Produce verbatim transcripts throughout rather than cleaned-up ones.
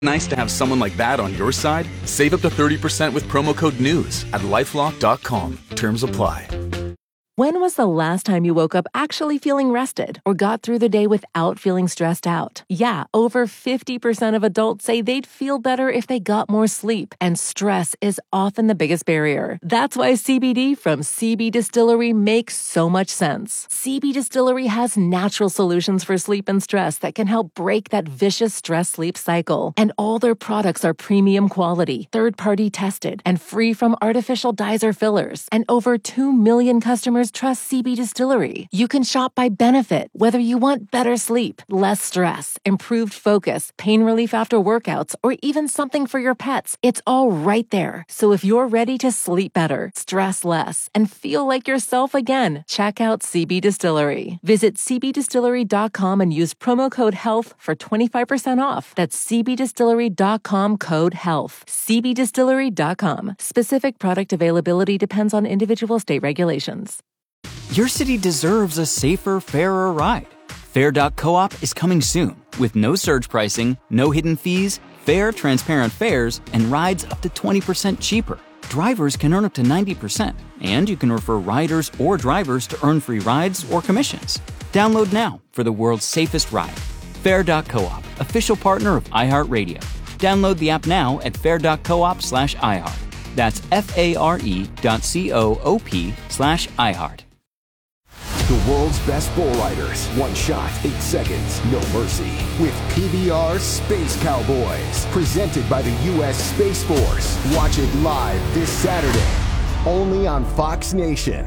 Nice to have someone like that on your side. Save up to thirty percent with promo code NEWS at lifelock dot com. Terms apply. When was the last time you woke up actually feeling rested or got through the day without feeling stressed out? Yeah, over fifty percent of adults say they'd feel better if they got more sleep, and stress is often the biggest barrier. That's why C B D from C B Distillery makes so much sense. C B Distillery has natural solutions for sleep and stress that can help break that vicious stress-sleep cycle. And all their products are premium quality, third-party tested, and free from artificial dyes or fillers. And over two million customers trust C B Distillery. You can shop by benefit, whether you want better sleep, less stress, improved focus, pain relief after workouts, or even something for your pets. It's all right there. So if you're ready to sleep better, stress less, and feel like yourself again, check out C B Distillery. Visit c b distillery dot com and use promo code HEALTH for twenty-five percent off. That's c b distillery dot com code HEALTH. c b distillery dot com. Specific product availability depends on individual state regulations. Your city deserves a safer, fairer ride. Fair dot coop is coming soon with no surge pricing, no hidden fees, fair, transparent fares, and rides up to twenty percent cheaper. Drivers can earn up to ninety percent, and you can refer riders or drivers to earn free rides or commissions. Download now for the world's safest ride. Fair dot coop, official partner of iHeartRadio. Download the app now at fair dot coop slash iHeart. That's F-A-R-E dot C-O-O-P slash iHeart. The world's best bull riders. One shot, eight seconds, no mercy. With P B R Space Cowboys. Presented by the U S Space Force. Watch it live this Saturday. Only on Fox Nation.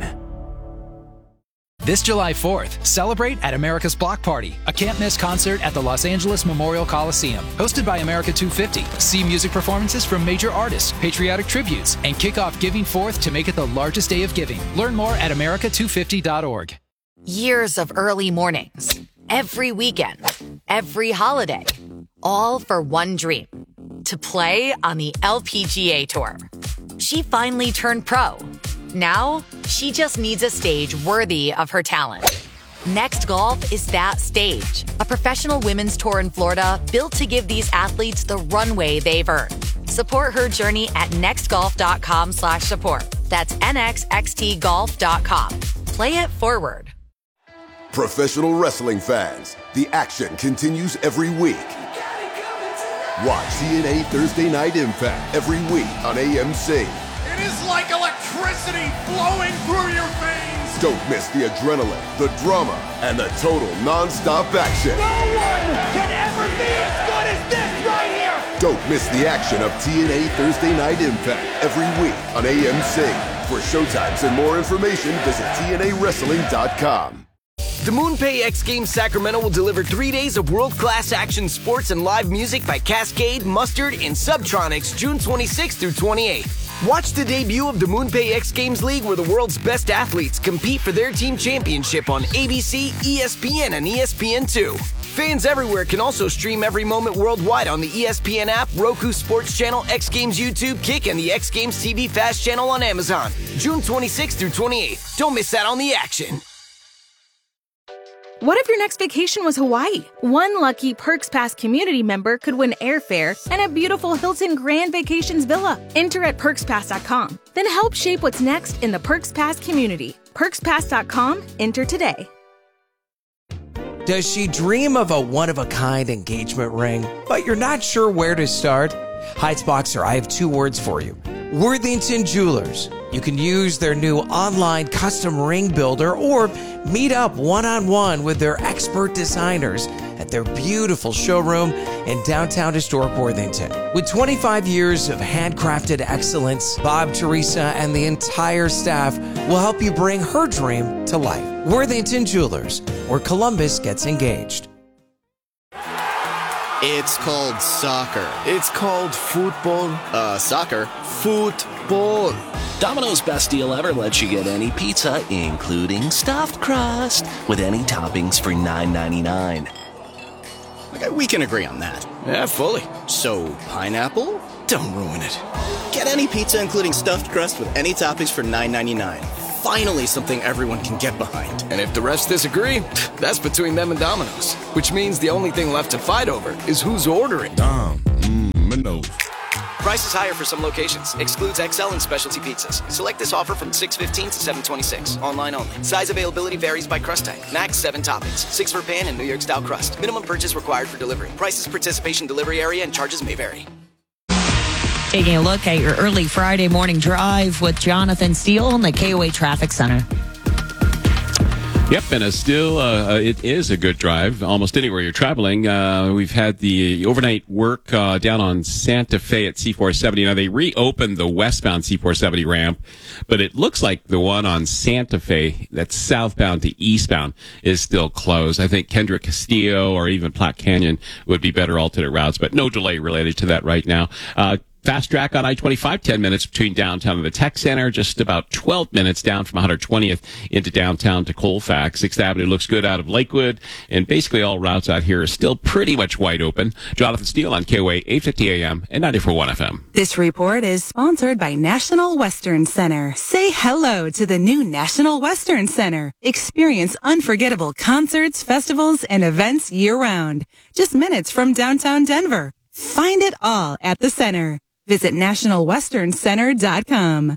This July fourth, celebrate at America's Block Party, a can't-miss concert at the Los Angeles Memorial Coliseum. Hosted by America two fifty. See music performances from major artists, patriotic tributes, and kick off Giving Fourth to make it the largest day of giving. Learn more at america two fifty dot org. Years of early mornings, every weekend, every holiday, all for one dream, to play on the L P G A Tour. She finally turned pro. Now, she just needs a stage worthy of her talent. Next Golf is that stage, a professional women's tour in Florida built to give these athletes the runway they've earned. Support her journey at nextgolf.com slash support. That's N X X T golf dot com. Play it forward. Professional wrestling fans, the action continues every week. Watch T N A Thursday Night Impact every week on A M C. It is like electricity flowing through your veins. Don't miss the adrenaline, the drama, and the total non-stop action. No one can ever be as good as this right here. Don't miss the action of T N A Thursday Night Impact every week on A M C. For showtimes and more information, visit T N A wrestling dot com. The MoonPay X Games Sacramento will deliver three days of world-class action sports and live music by Cascade, Mustard, and Subtronics June twenty-sixth through twenty-eighth. Watch the debut of the MoonPay X Games League, where the world's best athletes compete for their team championship on A B C, E S P N, and E S P N two. Fans everywhere can also stream every moment worldwide on the E S P N app, Roku Sports Channel, X Games YouTube, Kick, and the X Games T V Fast channel on Amazon. June twenty-sixth through twenty-eighth. Don't miss out on the action. What if your next vacation was Hawaii? One lucky Perks Pass community member could win airfare and a beautiful Hilton Grand Vacations villa. Enter at perks pass dot com. Then help shape what's next in the Perks Pass community. perks pass dot com. Enter today. Does she dream of a one-of-a-kind engagement ring, but you're not sure where to start? Heights Boxer, I have two words for you. Worthington Jewelers. You can use their new online custom ring builder or meet up one-on-one with their expert designers at their beautiful showroom in downtown historic Worthington. With twenty-five years of handcrafted excellence, Bob, Teresa, and the entire staff will help you bring her dream to life. Worthington Jewelers, where Columbus gets engaged. It's called soccer. It's called football. Uh, soccer. Football. Domino's best deal ever lets you get any pizza, including stuffed crust, with any toppings for nine ninety-nine. Okay, we can agree on that. Yeah, fully. So, pineapple? Don't ruin it. Get any pizza, including stuffed crust, with any toppings for nine ninety-nine. Finally, something everyone can get behind. And if the rest disagree, that's between them and Domino's. Which means the only thing left to fight over is who's ordering. Dom. Mm. Price is higher for some locations. Excludes X L and specialty pizzas. Select this offer from six fifteen to seven twenty-six. Online only. Size availability varies by crust type. Max seven toppings. Six for pan and New York style crust. Minimum purchase required for delivery. Prices, participation, delivery area, and charges may vary. Taking a look at your early Friday morning drive with Jonathan Steele in the K O A Traffic Center. Yep, and it's still, uh, it is a good drive almost anywhere you're traveling. Uh, we've had the overnight work uh, down on Santa Fe at C four seventy. Now, they reopened the westbound C four seventy ramp, but it looks like the one on Santa Fe that's southbound to eastbound is still closed. I think Kendrick Castillo or even Platte Canyon would be better alternate routes, but no delay related to that right now. Uh, Fast track on I twenty-five, ten minutes between downtown and the Tech Center, just about twelve minutes down from one hundred twentieth into downtown to Colfax. sixth Avenue looks good out of Lakewood, and basically all routes out here are still pretty much wide open. Jonathan Steele on K O A, eight fifty A M and ninety-four point one F M. This report is sponsored by National Western Center. Say hello to the new National Western Center. Experience unforgettable concerts, festivals, and events year-round. Just minutes from downtown Denver. Find it all at the center. Visit national western center dot com.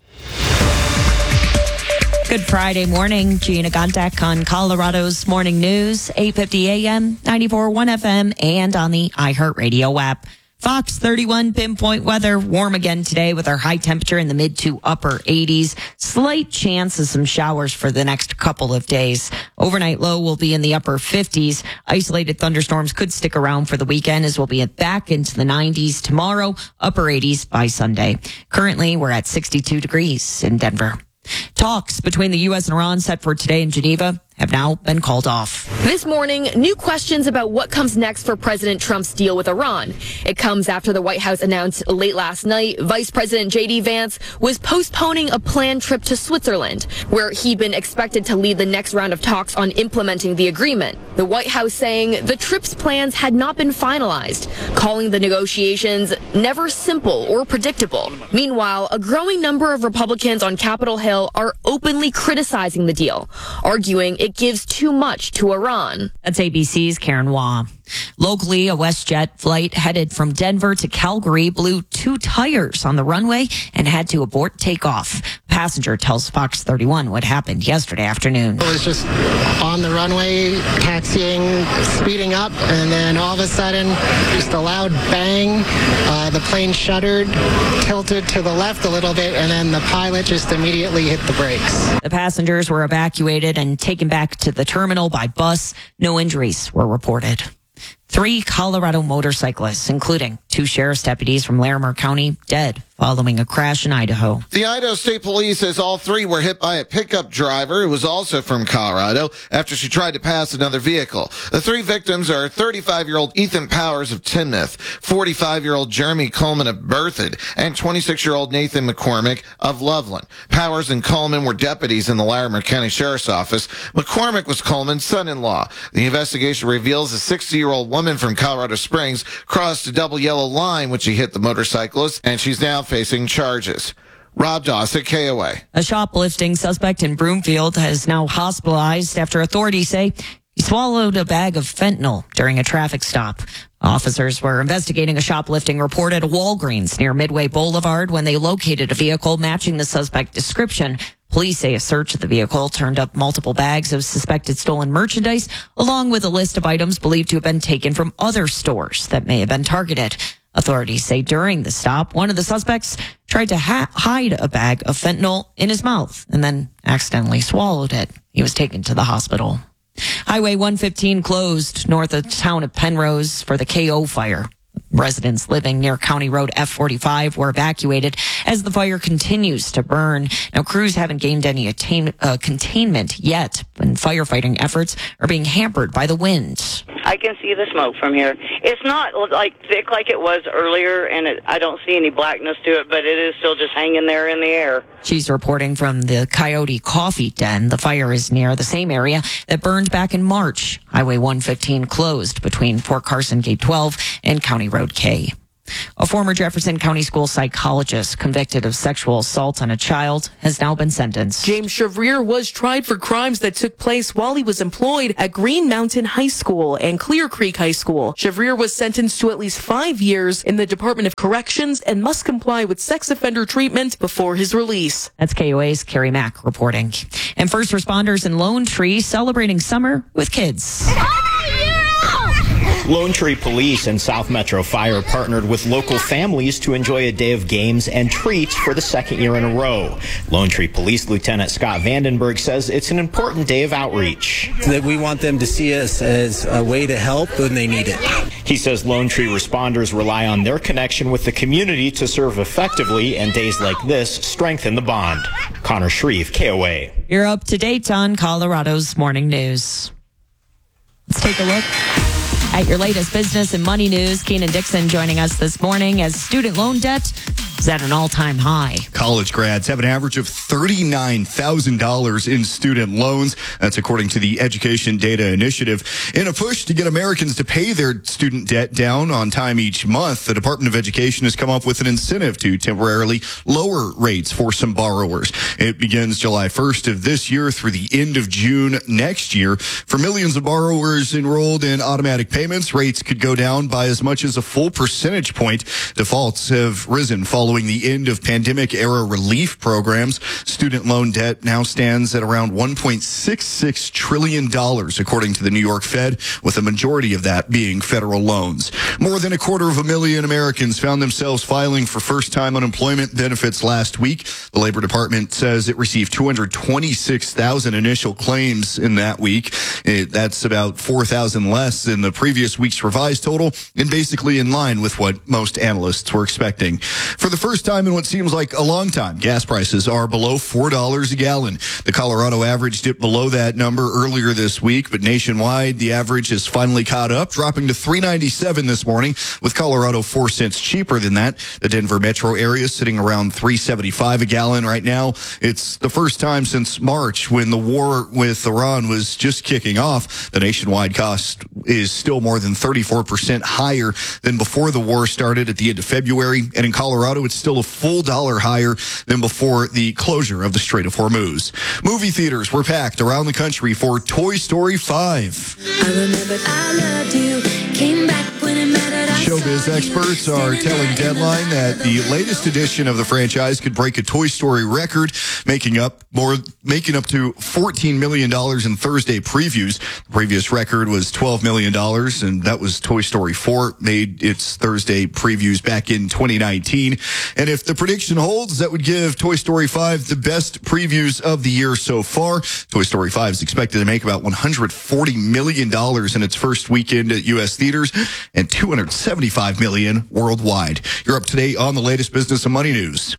Good Friday morning. Gina Gontek on Colorado's Morning News, eight fifty A M, ninety-four point one F M, and on the iHeartRadio app. Fox thirty-one pinpoint weather, warm again today with our high temperature in the mid to upper eighties. Slight chance of some showers for the next couple of days. Overnight low will be in the upper fifties. Isolated thunderstorms could stick around for the weekend as we'll be back into the nineties tomorrow, upper eighties by Sunday. Currently, we're at sixty-two degrees in Denver. Talks between the U S and Iran set for today in Geneva have now been called off. This morning, new questions about what comes next for President Trump's deal with Iran. It comes after the White House announced late last night Vice President J D Vance was postponing a planned trip to Switzerland, where he'd been expected to lead the next round of talks on implementing the agreement. The White House saying the trip's plans had not been finalized, calling the negotiations never simple or predictable. Meanwhile, a growing number of Republicans on Capitol Hill are openly criticizing the deal, arguing it gives too much to Iran. That's A B C's Karen Waugh. Locally, a WestJet flight headed from Denver to Calgary blew two tires on the runway and had to abort takeoff. A passenger tells Fox thirty-one what happened yesterday afternoon. It was just on the runway, taxiing, speeding up, and then all of a sudden, just a loud bang. Uh, the plane shuddered, tilted to the left a little bit, and then the pilot just immediately hit the brakes. The passengers were evacuated and taken back to the terminal by bus. No injuries were reported. Three Colorado motorcyclists, including two sheriff's deputies from Larimer County, dead following a crash in Idaho. The Idaho State Police says all three were hit by a pickup driver who was also from Colorado after she tried to pass another vehicle. The three victims are thirty-five-year-old Ethan Powers of Tinmouth, forty-five-year-old Jeremy Coleman of Berthoud, and twenty-six-year-old Nathan McCormick of Loveland. Powers and Coleman were deputies in the Larimer County Sheriff's Office. McCormick was Coleman's son-in-law. The investigation reveals a sixty-year-old woman from Colorado Springs crossed a double yellow line when she hit the motorcyclist, and she's now facing charges. Rob Doss at K O A. A shoplifting suspect in Broomfield has now hospitalized after authorities say he swallowed a bag of fentanyl during a traffic stop. Officers were investigating a shoplifting report at a Walgreens near Midway Boulevard when they located a vehicle matching the suspect description. Police say a search of the vehicle turned up multiple bags of suspected stolen merchandise, along with a list of items believed to have been taken from other stores that may have been targeted. Authorities say during the stop, one of the suspects tried to ha- hide a bag of fentanyl in his mouth and then accidentally swallowed it. He was taken to the hospital. Highway one fifteen closed north of the town of Penrose for the K O fire. Residents living near County Road F forty-five were evacuated as the fire continues to burn. Now, crews haven't gained any attain, uh, containment yet, and firefighting efforts are being hampered by the wind. I can see the smoke from here. It's not like thick like it was earlier, and it, I don't see any blackness to it, but it is still just hanging there in the air. She's reporting from the Coyote Coffee Den. The fire is near the same area that burned back in March. Highway one fifteen closed between Fort Carson Gate twelve and County Road K. A former Jefferson County School psychologist convicted of sexual assault on a child has now been sentenced. James Chevrier was tried for crimes that took place while he was employed at Green Mountain High School and Clear Creek High School. Chevrier was sentenced to at least five years in the Department of Corrections and must comply with sex offender treatment before his release. That's K O A's Carrie Mack reporting. And first responders in Lone Tree celebrating summer with kids. Lone Tree Police and South Metro Fire partnered with local families to enjoy a day of games and treats for the second year in a row. Lone Tree Police Lieutenant Scott Vandenberg says it's an important day of outreach. That we want them to see us as a way to help when they need it. He says Lone Tree responders rely on their connection with the community to serve effectively, and days like this strengthen the bond. Connor Shreve, K O A. You're up to date on Colorado's morning news. Let's take a look at your latest business and money news. Keenan Dixon joining us this morning as student loan debt is at an all-time high. College grads have an average of thirty-nine thousand dollars in student loans. That's according to the Education Data Initiative. In a push to get Americans to pay their student debt down on time each month, the Department of Education has come up with an incentive to temporarily lower rates for some borrowers. It begins July first of this year through the end of June next year. For millions of borrowers enrolled in automatic payments, rates could go down by as much as a full percentage point. Defaults have risen following the end of pandemic-era relief programs. Student loan debt now stands at around one point six six trillion dollars, according to the New York Fed, with a majority of that being federal loans. More than a quarter of a million Americans found themselves filing for first-time unemployment benefits last week. The Labor Department says it received two hundred twenty-six thousand initial claims in that week. It, that's about four thousand less than the previous week's revised total, and basically in line with what most analysts were expecting. For the first time in what seems like a long time, gas prices are below four dollars a gallon. The Colorado average dipped below that number earlier this week, but nationwide, the average has finally caught up, dropping to three ninety-seven this morning, with Colorado four cents cheaper than that. The Denver metro area is sitting around three seventy-five a gallon right now. It's the first time since March, when the war with Iran was just kicking off. The nationwide cost is still more than thirty-four percent higher than before the war started at the end of February, and in Colorado, it's still a full dollar higher than before the closure of the Strait of Hormuz. Movie theaters were packed around the country for Toy Story five. I remembered I loved you, came back when I met her. Showbiz experts are telling Deadline that the latest edition of the franchise could break a Toy Story record, making up more, making up to fourteen million dollars in Thursday previews. The previous record was twelve million dollars, and that was Toy Story four, made its Thursday previews back in twenty nineteen. And if the prediction holds, that would give Toy Story five the best previews of the year so far. Toy Story five is expected to make about one hundred forty million dollars in its first weekend at U S theaters and two hundred seventy-five million dollars worldwide. You're up to date on the latest business and money news.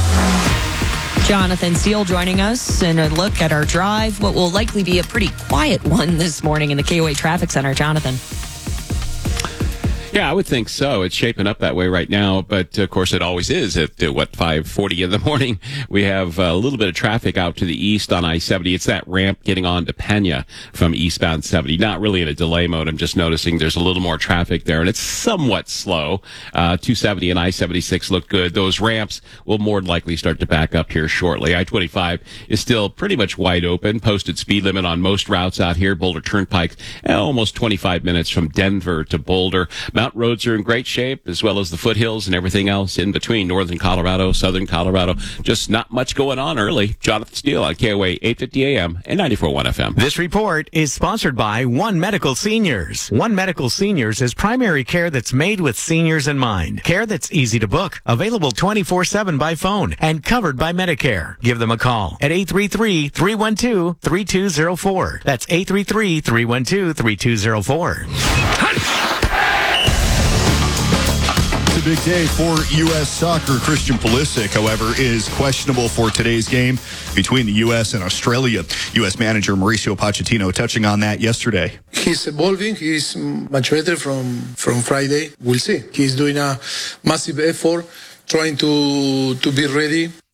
Jonathan Steele joining us and a look at our drive, what will likely be a pretty quiet one this morning in the K O A Traffic Center. Jonathan. Yeah, I would think so. It's shaping up that way right now, but of course it always is at, uh, what, five forty in the morning. We have a little bit of traffic out to the east on I seventy. It's that ramp getting on to Pena from eastbound seventy. Not really in a delay mode. I'm just noticing there's a little more traffic there, and it's somewhat slow. Uh, two seventy and I seventy-six look good. Those ramps will more than likely start to back up here shortly. I twenty-five is still pretty much wide open. Posted speed limit on most routes out here. Boulder Turnpike, eh, almost twenty-five minutes from Denver to Boulder. Mountain roads are in great shape, as well as the foothills and everything else in between. Northern Colorado, southern Colorado, just not much going on early. Jonathan Steele on K O A eight fifty A M and ninety-four point one F M. This report is sponsored by One Medical Seniors. One Medical Seniors is primary care that's made with seniors in mind. Care that's easy to book, available twenty-four seven by phone, and covered by Medicare. Give them a call at eight three three, three one two, three two zero four. That's eight three three, three one two, three two zero four. A big day for U S soccer. Christian Pulisic, however, is questionable for today's game between the U S and Australia. U S manager Mauricio Pochettino touching on that yesterday. He's evolving. He's much better from, from Friday. We'll see. He's doing a massive effort, trying to, to be ready.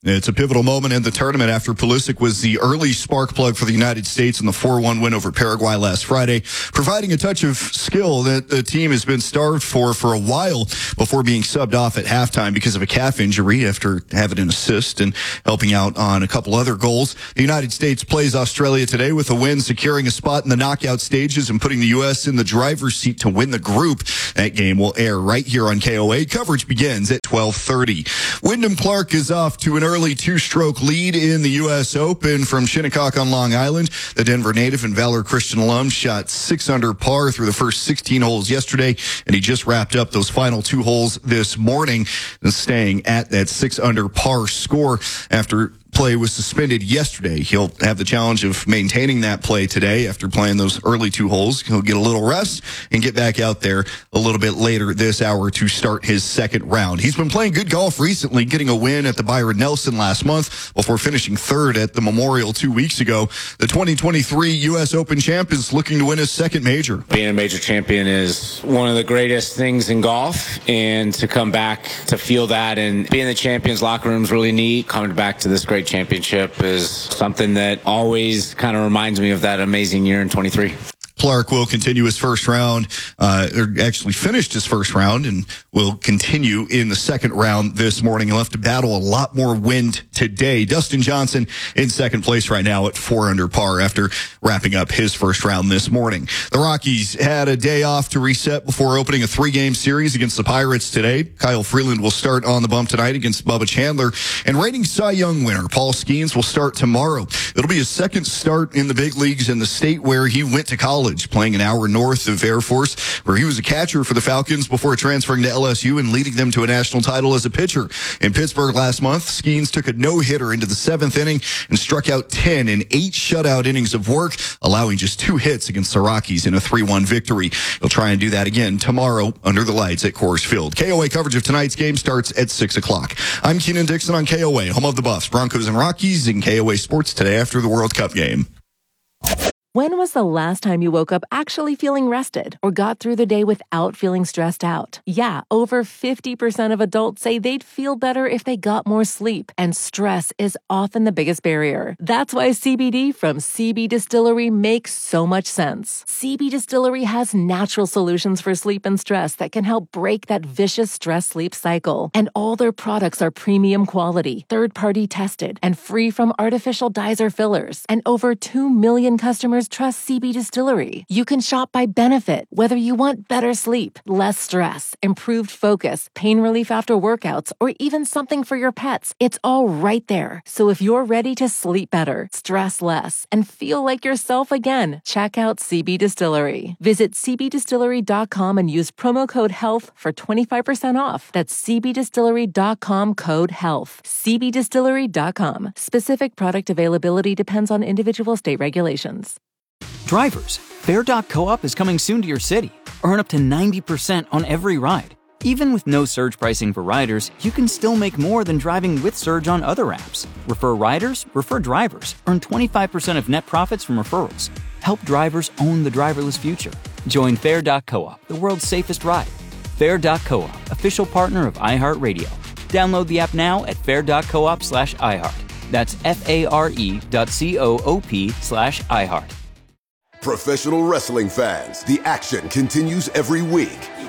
It's a pivotal moment in the tournament after Pulisic was the early spark plug for the United States in the four one win over Paraguay last Friday, providing a touch of skill that the team has been starved for for a while before being subbed off at halftime because of a calf injury after having an assist and helping out on a couple other goals. The United States plays Australia today with a win, securing a spot in the knockout stages and putting the U S in the driver's seat to win the group. That game will air right here on K O A. Coverage begins at twelve thirty. Wyndham Clark is off to an early Early two-stroke lead in the U S Open from Shinnecock on Long Island. The Denver native and Valor Christian alum shot six under par through the first sixteen holes yesterday, and he just wrapped up those final two holes this morning, staying at that six under par score after play was suspended yesterday. He'll have the challenge of maintaining that play today after playing those early two holes. He'll get a little rest and get back out there a little bit later this hour to start his second round. He's been playing good golf recently, getting a win at the Byron Nelson last month before finishing third at the Memorial two weeks ago. The twenty twenty-three U S Open champ is looking to win his second major. Being a major champion is one of the greatest things in golf, and to come back to feel that and be in the champions locker room is really neat. Coming back to this great championship is something that always kind of reminds me of that amazing year in twenty-three. Clark will continue his first round, uh, or actually finished his first round and will continue in the second round this morning. He'll have to battle a lot more wind today. Dustin Johnson in second place right now at four under par after wrapping up his first round this morning. The Rockies had a day off to reset before opening a three-game series against the Pirates today. Kyle Freeland will start on the bump tonight against Bubba Chandler, and reigning Cy Young winner Paul Skeens will start tomorrow. It'll be his second start in the big leagues in the state where he went to college, playing an hour north of Air Force, where he was a catcher for the Falcons before transferring to L S U and leading them to a national title as a pitcher. In Pittsburgh last month, Skeens took a no-hitter into the seventh inning and struck out ten in eight shutout innings of work, allowing just two hits against the Rockies in a three one victory. He'll try and do that again tomorrow under the lights at Coors Field. K O A coverage of tonight's game starts at six o'clock. I'm Keenan Dixon on K O A, home of the Buffs, Broncos, and Rockies, in K O A Sports today after the World Cup game. When was the last time you woke up actually feeling rested or got through the day without feeling stressed out? Yeah, over fifty percent of adults say they'd feel better if they got more sleep, and stress is often the biggest barrier. That's why C B D from C B Distillery makes so much sense. C B Distillery has natural solutions for sleep and stress that can help break that vicious stress-sleep cycle. And all their products are premium quality, third-party tested, and free from artificial dyes or fillers. And over two million customers trust C B Distillery. You can shop by benefit, whether you want better sleep, less stress, improved focus, pain relief after workouts, or even something for your pets. It's all right there. So if you're ready to sleep better, stress less, and feel like yourself again, check out C B Distillery. Visit c b distillery dot com and use promo code HEALTH for twenty-five percent off. That's c b distillery dot com code HEALTH. c b distillery dot com. Specific product availability depends on individual state regulations. Drivers, Fare dot coop is coming soon to your city. Earn up to ninety percent on every ride. Even with no surge pricing for riders, you can still make more than driving with Surge on other apps. Refer riders, refer drivers. Earn twenty-five percent of net profits from referrals. Help drivers own the driverless future. Join Fare dot coop, the world's safest ride. Fare dot coop, official partner of iHeartRadio. Download the app now at fare dot coop slash iHeart. That's F-A-R-E dot C-O-O-P slash iHeart. Professional wrestling fans, the action continues every week.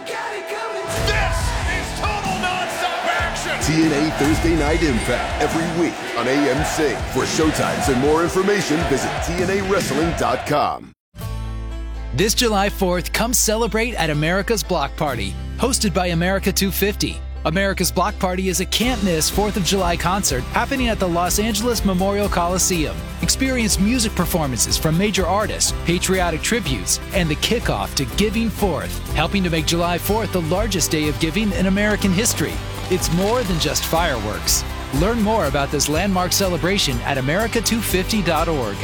This is total nonstop action! T N A Thursday Night Impact every week on A M C. For showtimes and more information, visit T N A wrestling dot com. This July fourth, come celebrate at America's Block Party, hosted by America two fifty. America's Block Party is a can't-miss fourth of July concert happening at the Los Angeles Memorial Coliseum. Experience music performances from major artists, patriotic tributes, and the kickoff to Giving Fourth, helping to make July fourth the largest day of giving in American history. It's more than just fireworks. Learn more about this landmark celebration at america two fifty dot org.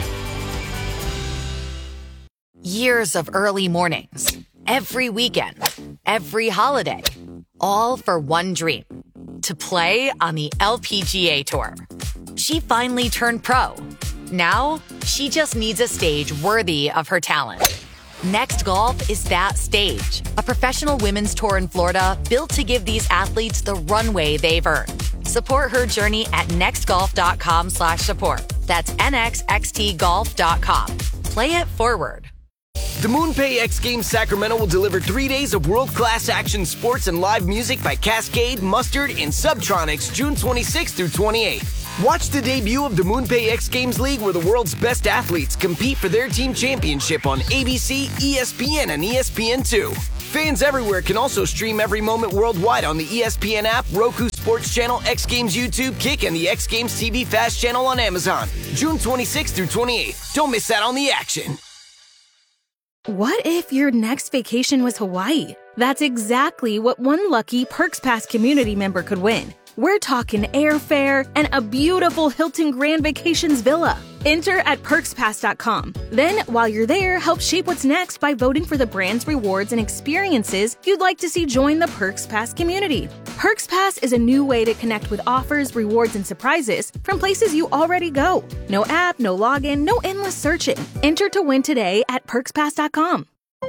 Years of early mornings, every weekend, every holiday, all for one dream, to play on the L P G A Tour. She finally turned pro. Now, she just needs a stage worthy of her talent. Next Golf is that stage, a professional women's tour in Florida built to give these athletes the runway they've earned. Support her journey at nextgolf.com slash support. That's nxxtgolf dot com. Play it forward. The MoonPay X Games Sacramento will deliver three days of world-class action sports and live music by Cascade, Mustard, and Subtronics June twenty-sixth through twenty-eighth. Watch the debut of the MoonPay X Games League, where the world's best athletes compete for their team championship on A B C, E S P N, and E S P N two. Fans everywhere can also stream every moment worldwide on the E S P N app, Roku Sports Channel, X Games YouTube, Kick, and the X Games T V Fast channel on Amazon. June twenty-sixth through twenty-eighth. Don't miss out on the action. What if your next vacation was Hawaii? That's exactly what one lucky Perks Pass community member could win. We're talking airfare and a beautiful Hilton Grand Vacations villa. Enter at perks pass dot com. Then, while you're there, help shape what's next by voting for the brands, rewards, and experiences you'd like to see join the Perks Pass community. Perks Pass is a new way to connect with offers, rewards, and surprises from places you already go. No app, no login, no endless searching. Enter to win today at perks pass dot com.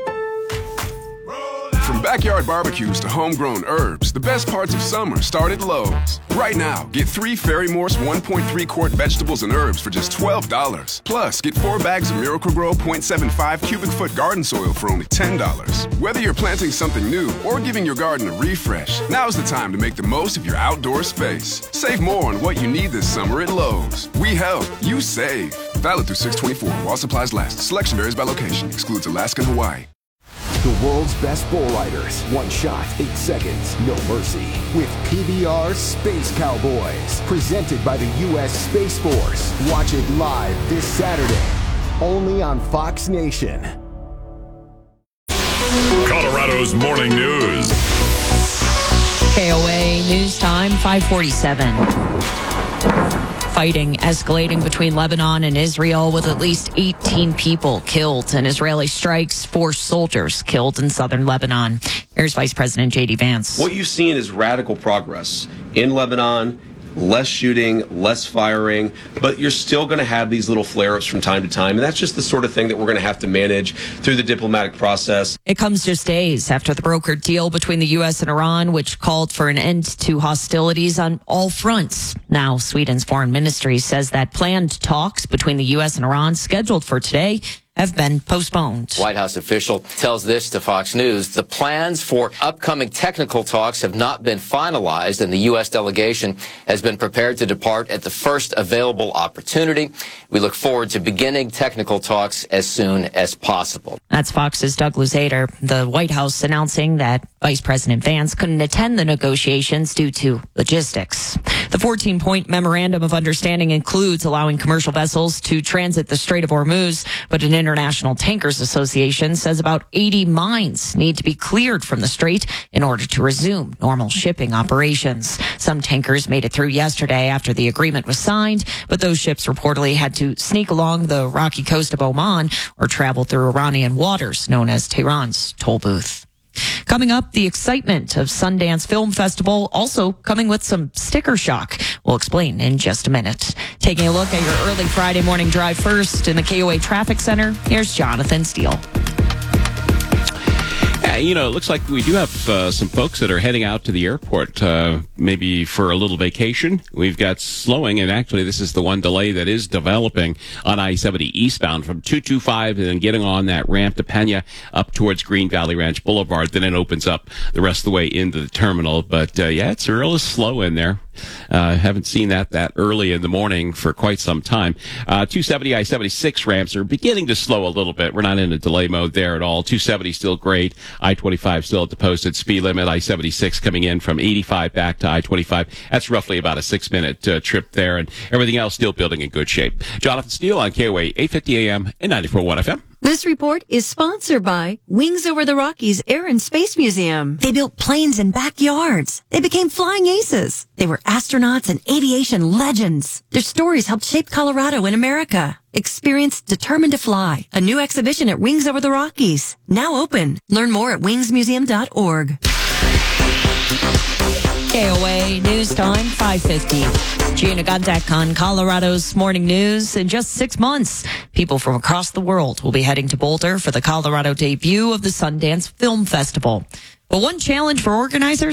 From backyard barbecues to homegrown herbs, the best parts of summer start at Lowe's. Right now, get three Ferry-Morse one point three quart vegetables and herbs for just twelve dollars. Plus, get four bags of Miracle-Gro zero point seven five cubic foot garden soil for only ten dollars. Whether you're planting something new or giving your garden a refresh, now's the time to make the most of your outdoor space. Save more on what you need this summer at Lowe's. We help, you save. Valid through six twenty-four while supplies last. Selection varies by location. Excludes Alaska and Hawaii. The world's best bull riders. One shot, eight seconds, no mercy. With P B R Space Cowboys. Presented by the U S Space Force. Watch it live this Saturday. Only on Fox Nation. Colorado's Morning News. K O A News Time, five forty-seven. Fighting escalating between Lebanon and Israel, with at least eighteen people killed and Israeli strikes, four soldiers killed in southern Lebanon. Here's Vice President J D Vance. What you've seen is radical progress in Lebanon. Less shooting, less firing, but you're still going to have these little flare-ups from time to time, and that's just the sort of thing that we're going to have to manage through the diplomatic process. It comes just days after the brokered deal between the U S and Iran, which called for an end to hostilities on all fronts. Now, Sweden's foreign ministry says that planned talks between the U S and Iran, scheduled for today, have been postponed. White House official tells this to Fox News. The plans for upcoming technical talks have not been finalized, and the U S delegation has been prepared to depart at the first available opportunity. We look forward to beginning technical talks as soon as possible. That's Fox's Doug Luzader. The White House announcing that Vice President Vance couldn't attend the negotiations due to logistics. The fourteen-point memorandum of understanding includes allowing commercial vessels to transit the Strait of Hormuz, but an International Tankers Association says about eighty mines need to be cleared from the strait in order to resume normal shipping operations. Some tankers made it through yesterday after the agreement was signed, but those ships reportedly had to sneak along the rocky coast of Oman or travel through Iranian waters, known as Tehran's toll booth. Coming up, the excitement of Sundance Film Festival, also coming with some sticker shock. We'll explain in just a minute. Taking a look at your early Friday morning drive first in the K O A Traffic Center, here's Jonathan Steele. Yeah, you know, it looks like we do have uh, some folks that are heading out to the airport, uh, maybe for a little vacation. We've got slowing, and actually this is the one delay that is developing on I seventy eastbound from two twenty-five and then getting on that ramp to Pena up towards Green Valley Ranch Boulevard. Then it opens up the rest of the way into the terminal. But, uh, yeah, it's real slow in there. Uh, haven't seen that that early in the morning for quite some time. Uh, two seventy, I seventy-six ramps are beginning to slow a little bit. We're not in a delay mode there at all. two seventy still great. I twenty-five still at the posted speed limit. I seventy-six coming in from eighty-five back to I twenty-five. That's roughly about a six minute uh, trip there, and everything else still building in good shape. Jonathan Steele on K O A eight fifty A M and ninety-four point one F M. This report is sponsored by Wings Over the Rockies Air and Space Museum. They built planes in backyards. They became flying aces. They were astronauts and aviation legends. Their stories helped shape Colorado and America. Experience Determined to Fly, a new exhibition at Wings Over the Rockies. Now open. Learn more at wings museum dot org. K O A News Time, five fifty. Gina Guntek on Colorado's Morning News. In just six months, people from across the world will be heading to Boulder for the Colorado debut of the Sundance Film Festival. But one challenge for organizers,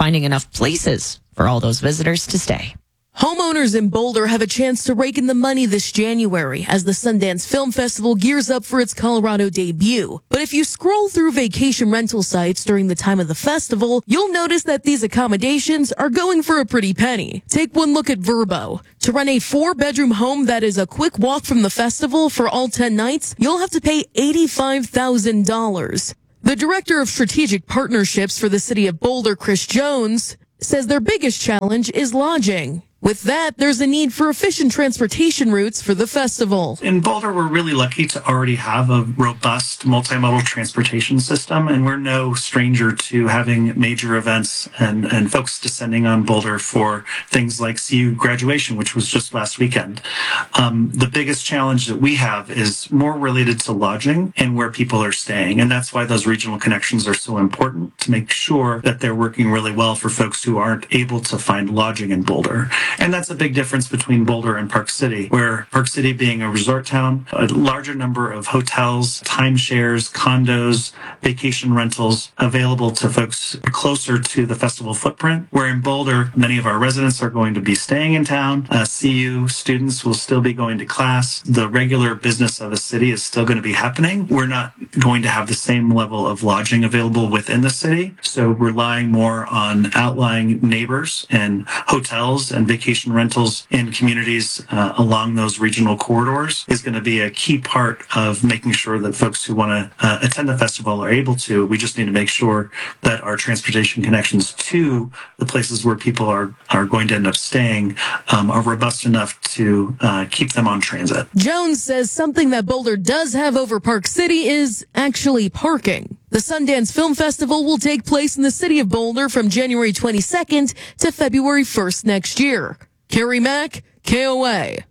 finding enough places for all those visitors to stay. Homeowners in Boulder have a chance to rake in the money this January as the Sundance Film Festival gears up for its Colorado debut. But if you scroll through vacation rental sites during the time of the festival, you'll notice that these accommodations are going for a pretty penny. Take one look at Verbo. To rent a four-bedroom home that is a quick walk from the festival for all ten nights, you'll have to pay eighty-five thousand dollars. The director of strategic partnerships for the city of Boulder, Chris Jones, says their biggest challenge is lodging. With that, there's a need for efficient transportation routes for the festival. In Boulder, we're really lucky to already have a robust multimodal transportation system, and we're no stranger to having major events and, and folks descending on Boulder for things like C U graduation, which was just last weekend. Um, the biggest challenge that we have is more related to lodging and where people are staying, and that's why those regional connections are so important, to make sure that they're working really well for folks who aren't able to find lodging in Boulder. And that's a big difference between Boulder and Park City, where Park City being a resort town, a larger number of hotels, timeshares, condos, vacation rentals available to folks closer to the festival footprint, where in Boulder, many of our residents are going to be staying in town. Uh, C U students will still be going to class. The regular business of the city is still going to be happening. We're not going to have the same level of lodging available within the city, so relying more on outlying neighbors and hotels and vacation vacation rentals in communities uh, along those regional corridors is going to be a key part of making sure that folks who want to uh, attend the festival are able to. We just need to make sure that our transportation connections to the places where people are, are going to end up staying um, are robust enough to uh, keep them on transit. Jones says something that Boulder does have over Park City is actually parking. The Sundance Film Festival will take place in the city of Boulder from January twenty-second to February first next year. Carrie Mack, K O A.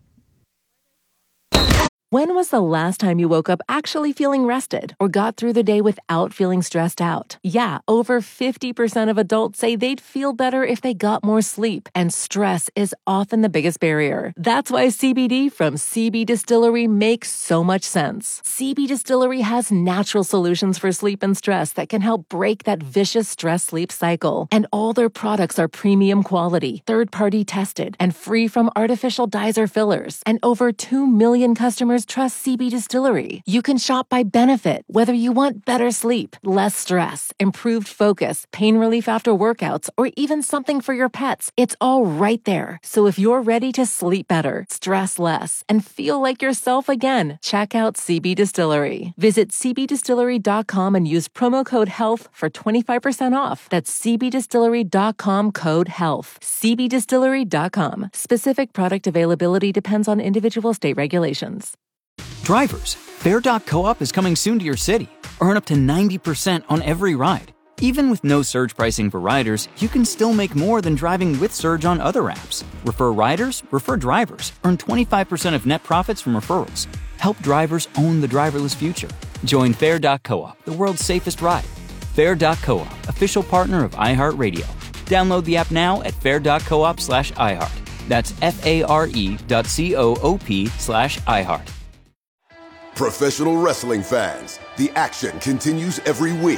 When was the last time you woke up actually feeling rested or got through the day without feeling stressed out? Yeah, over fifty percent of adults say they'd feel better if they got more sleep, and stress is often the biggest barrier. That's why C B D from C B Distillery makes so much sense. C B Distillery has natural solutions for sleep and stress that can help break that vicious stress-sleep cycle. And all their products are premium quality, third-party tested, and free from artificial dyes or fillers. And over two million customers trust C B Distillery. You can shop by benefit, whether you want better sleep, less stress, improved focus, pain relief after workouts, or even something for your pets. It's all right there. So if you're ready to sleep better, stress less, and feel like yourself again, check out C B Distillery. Visit c b distillery dot com and use promo code HEALTH for twenty-five percent off. That's c b distillery dot com code HEALTH. c b distillery dot com. Specific product availability depends on individual state regulations. Drivers, Fair dot coop is coming soon to your city. Earn up to ninety percent on every ride. Even with no surge pricing for riders, you can still make more than driving with Surge on other apps. Refer riders, refer drivers. Earn twenty-five percent of net profits from referrals. Help drivers own the driverless future. Join Fair dot coop, the world's safest ride. Fair dot coop, official partner of iHeartRadio. Download the app now at fair dot coop slash iHeart. That's F-A-R-E dot C-O-O-P slash iHeart. Professional wrestling fans, the action continues every week.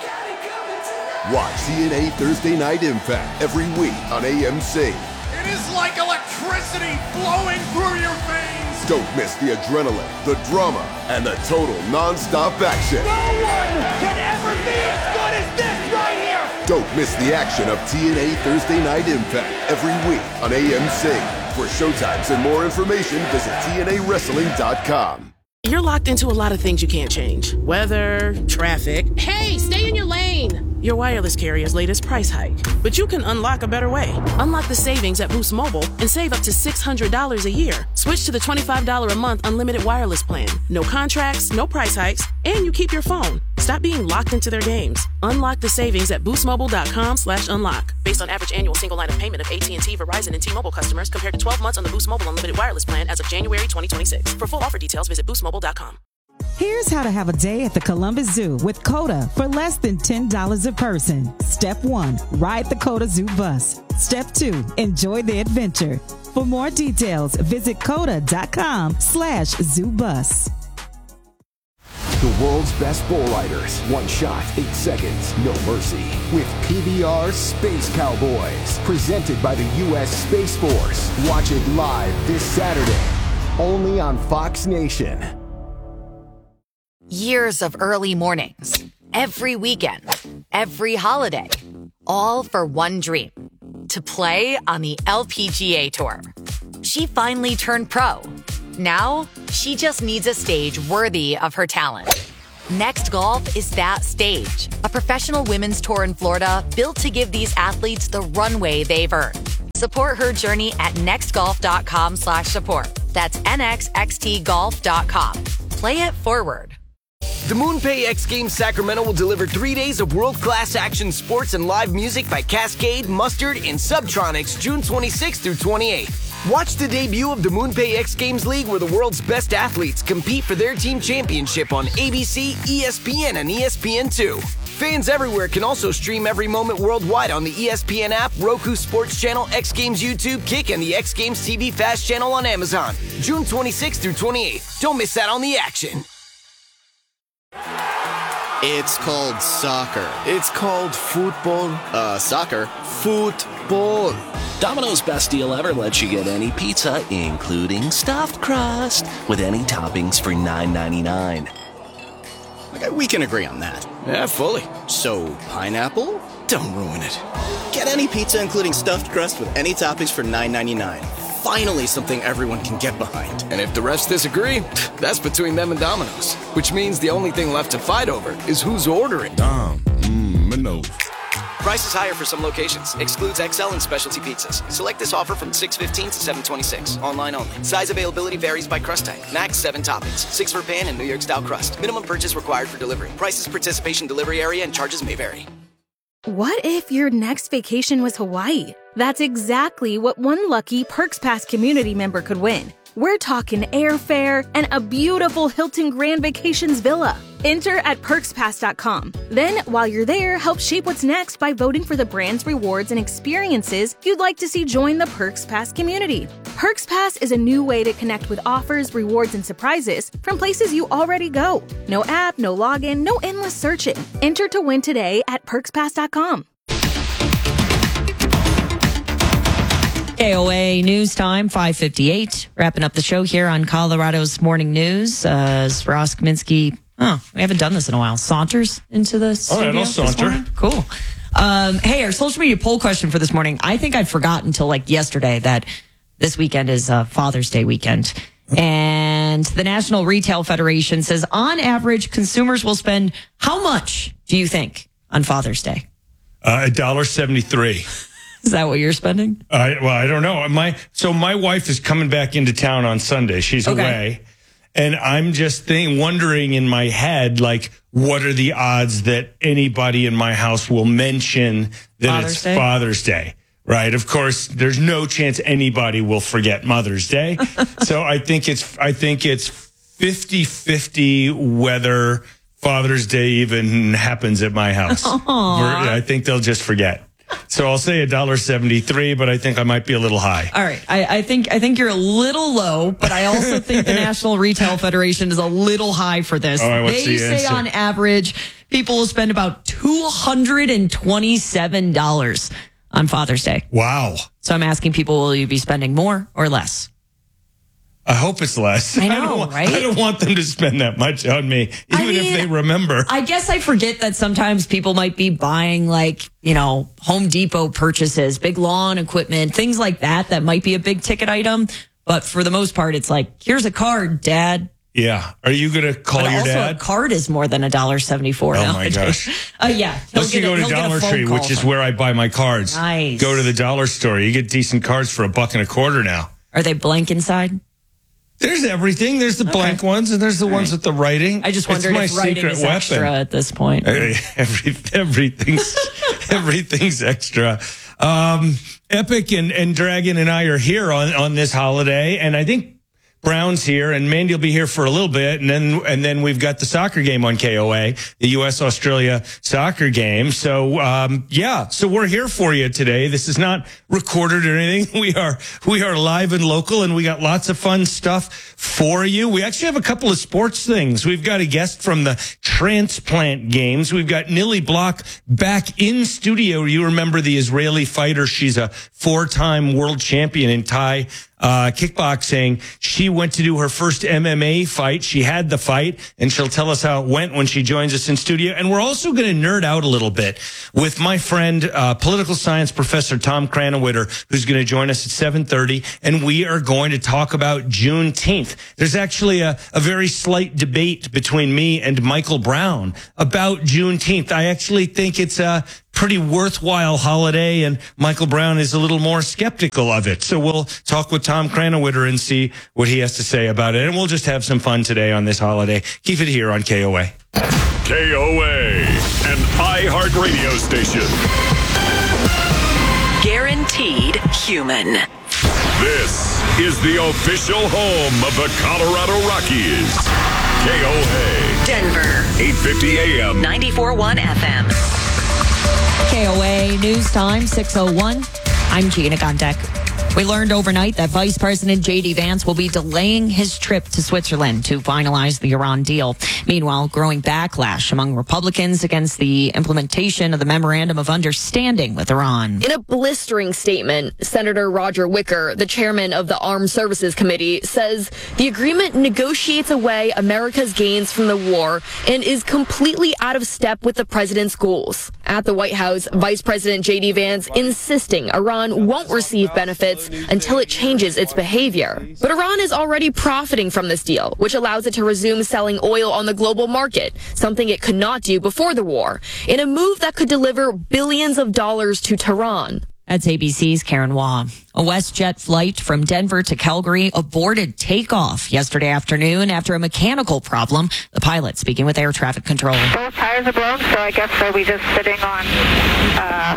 Watch T N A Thursday Night Impact every week on A M C. It is like electricity flowing through your veins. Don't miss the adrenaline, the drama, and the total non-stop action. No one can ever be as good as this right here. Don't miss the action of T N A Thursday Night Impact every week on A M C. For showtimes and more information, visit T N A wrestling dot com. You're locked into a lot of things you can't change. Weather, traffic. Hey, stay in your lane. Your wireless carrier's latest price hike. But you can unlock a better way. Unlock the savings at Boost Mobile and save up to six hundred dollars a year. Switch to the twenty-five dollars a month unlimited wireless plan. No contracts, no price hikes, and you keep your phone. Stop being locked into their games. Unlock the savings at boostmobile.com slash unlock. Based on average annual single line of payment of A T and T, Verizon, and T-Mobile customers compared to twelve months on the Boost Mobile unlimited wireless plan as of January twenty twenty-six. For full offer details, visit boost mobile dot com. Here's how to have a day at the Columbus Zoo with COTA for less than ten dollars a person. Step one, ride the COTA Zoo bus. Step two, enjoy the adventure. For more details, visit coda.com slash zoo bus. The world's best bull riders. One shot, eight seconds, no mercy. With P B R Space Cowboys. Presented by the U S Space Force. Watch it live this Saturday. Only on Fox Nation. Years of early mornings, every weekend, every holiday, all for one dream, to play on the L P G A Tour. She finally turned pro. Now, she just needs a stage worthy of her talent. Next Golf is that stage, a professional women's tour in Florida built to give these athletes the runway they've earned. Support her journey at nextgolf.com slash support. That's N X X T golf dot com. Play it forward. The MoonPay X Games Sacramento will deliver three days of world-class action sports and live music by Cascade, Mustard, and Subtronics June twenty-sixth through twenty-eighth. Watch the debut of the MoonPay X Games League where the world's best athletes compete for their team championship on A B C, E S P N, and E S P N two. Fans everywhere can also stream every moment worldwide on the E S P N app, Roku Sports Channel, X Games YouTube, Kick, and the X Games T V Fast Channel on Amazon. June twenty-sixth through twenty-eighth. Don't miss out on the action. It's called soccer. It's called football. Uh, soccer. Football. Domino's best deal ever lets you get any pizza, including stuffed crust, with any toppings for nine ninety-nine. Okay, we can agree on that. Yeah, fully. So, pineapple? Don't ruin it. Get any pizza, including stuffed crust, with any toppings for nine ninety-nine. Finally, something everyone can get behind. And if the refs disagree, that's between them and Domino's. Which means the only thing left to fight over is who's ordering. Dom, mmm, Manolo. Price is higher for some locations. Excludes X L and specialty pizzas. Select this offer from six fifteen to seven twenty-six. Online only. Size availability varies by crust type. Max seven toppings. Six for pan and New York style crust. Minimum purchase required for delivery. Prices, participation, delivery area, and charges may vary. What if your next vacation was Hawaii? That's exactly what one lucky Perks Pass community member could win. We're talking airfare and a beautiful Hilton Grand Vacations villa. Enter at perks pass dot com. Then, while you're there, help shape what's next by voting for the brands, rewards, and experiences you'd like to see join the Perks Pass community. Perks Pass is a new way to connect with offers, rewards, and surprises from places you already go. No app, no login, no endless searching. Enter to win today at perks pass dot com. K O A News Time, five fifty-eight. Wrapping up the show here on Colorado's Morning News. Uh, as Ross Kaminsky, oh, we haven't done this in a while, saunters into the studio. All right, I'll saunter. Cool. Um, hey, our social media poll question for this morning. I think I'd forgotten until like yesterday that this weekend is uh, Father's Day weekend. And the National Retail Federation says on average, consumers will spend how much, do you think, on Father's Day? Uh, one dollar seventy-three. Is that what you're spending? Uh, well, I don't know. My so my wife is coming back into town on Sunday. She's Okay. away, and I'm just think, wondering in my head, like, what are the odds that anybody in my house will mention that Father's it's Day? Father's Day? Right. Of course, there's no chance anybody will forget Mother's Day. So I think it's I think it's fifty-fifty whether Father's Day even happens at my house. Aw. I think they'll just forget. So I'll say one dollar seventy-three, but I think I might be a little high. All right. I, I think I think you're a little low, but I also think the National Retail Federation is a little high for this. All right, what's they the say answer? on average, people will spend about two hundred twenty-seven dollars on Father's Day. Wow. So I'm asking people, will you be spending more or less? I hope it's less. I know, don't, want- right? I don't want them to spend that much on me, even I mean, if they remember. I guess I forget that sometimes people might be buying like, you know, Home Depot purchases, big lawn equipment, things like that, that might be a big ticket item. But for the most part, it's like, here's a card, Dad. Yeah. Are you going to call but your also dad? a card is more than a dollar seventy-four. Oh, my gosh. Uh, yeah. he'll Unless you get a- go to he'll get a Dollar phone Tree, call which is from- where I buy my cards. Nice. Go to the dollar store. You get decent cards for a buck and a quarter now. Are they blank inside? There's everything. There's the blank ones, and there's the ones with the writing. I just It's wondered my if writing secret is weapon. extra at this point. Every, everything's everything's extra. Um, Epic and, and Dragon and I are here on, on this holiday, and I think Brown's here, and Mandy will be here for a little bit, and then and then we've got the soccer game on K O A, the U S Australia soccer game. So um, yeah, so we're here for you today. This is not recorded or anything. We are we are live and local, and we got lots of fun stuff for you. We actually have a couple of sports things. We've got a guest from the Transplant Games. We've got Nili Block back in studio. You remember the Israeli fighter? She's a four-time world champion in Thai Uh, kickboxing. She went to do her first M M A fight. She had the fight, and she'll tell us how it went when she joins us in studio. And we're also going to nerd out a little bit with my friend, uh, political science professor Tom Krannawitter, who's going to join us at seven thirty. And we are going to talk about Juneteenth. There's actually a, a very slight debate between me and Michael Brown about Juneteenth. I actually think it's a pretty worthwhile holiday, and Michael Brown is a little more skeptical of it. So we'll talk with Tom Krannawitter and see what he has to say about it. And we'll just have some fun today on this holiday. Keep it here on K O A. K O A, an iHeartRadio station. Guaranteed human. This is the official home of the Colorado Rockies. K O A. Denver. eight fifty A M. ninety-four point one F M. K O A News Time, six oh one. I'm Gina Gondek. We learned overnight that Vice President J D. Vance will be delaying his trip to Switzerland to finalize the Iran deal. Meanwhile, growing backlash among Republicans against the implementation of the Memorandum of Understanding with Iran. In a blistering statement, Senator Roger Wicker, the chairman of the Armed Services Committee, says the agreement negotiates away America's gains from the war and is completely out of step with the president's goals. At the White House, Vice President J D. Vance insisting Iran won't receive benefits until it changes its behavior. But Iran is already profiting from this deal, which allows it to resume selling oil on the global market, something it could not do before the war, in a move that could deliver billions of dollars to Tehran. That's A B C's Karen Waugh. A WestJet flight from Denver to Calgary aborted takeoff yesterday afternoon after a mechanical problem. The pilot speaking with air traffic control. Both tires are blown, so I guess are we just sitting on uh,